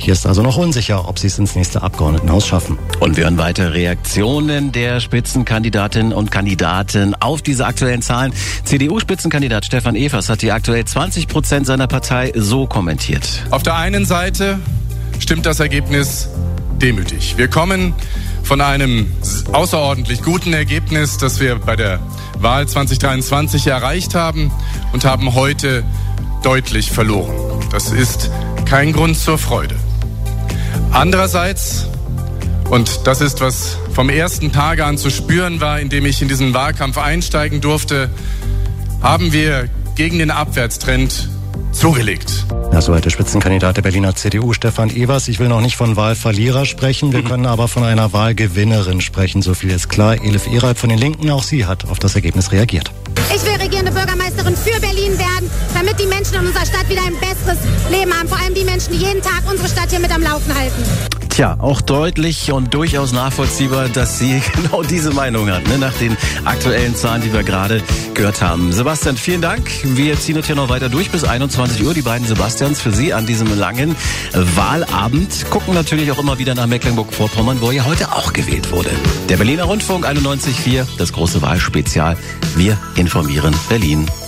Hier ist also noch unsicher, ob sie es ins nächste Abgeordnetenhaus schaffen. Und wir hören weitere Reaktionen der Spitzenkandidatinnen und Kandidaten auf diese aktuellen Zahlen. CDU-Spitzenkandidat Stefan Evers hat die aktuell 20% seiner Partei so kommentiert. Auf der einen Seite stimmt das Ergebnis demütig. Wir kommen von einem außerordentlich guten Ergebnis, das wir bei der Wahl 2023 erreicht haben, und haben heute deutlich verloren. Das ist kein Grund zur Freude. Andererseits, und das ist, was vom ersten Tage an zu spüren war, indem ich in diesen Wahlkampf einsteigen durfte, haben wir gegen den Abwärtstrend zugelegt. Ja, soweit der Spitzenkandidat der Berliner CDU, Stefan Evers. Ich will noch nicht von Wahlverlierer sprechen, wir können aber von einer Wahlgewinnerin sprechen. So viel ist klar. Elif Eralp von den Linken, auch sie hat auf das Ergebnis reagiert. Ich will regierende Bürgermeisterin für Berlin werden, damit die Menschen in unserer Stadt wieder ein besseres Leben haben. Vor allem die Menschen, die jeden Tag unsere Stadt hier mit am Laufen halten. Tja, auch deutlich und durchaus nachvollziehbar, dass sie genau diese Meinung hat, nach den aktuellen Zahlen, die wir gerade gehört haben. Sebastian, vielen Dank. Wir ziehen uns hier noch weiter durch bis 21 Uhr. Die beiden Sebastians für Sie an diesem langen Wahlabend. Gucken natürlich auch immer wieder nach Mecklenburg-Vorpommern, wo ja heute auch gewählt wurde. Der Berliner Rundfunk 91.4, das große Wahlspezial. Wir informieren Berlin.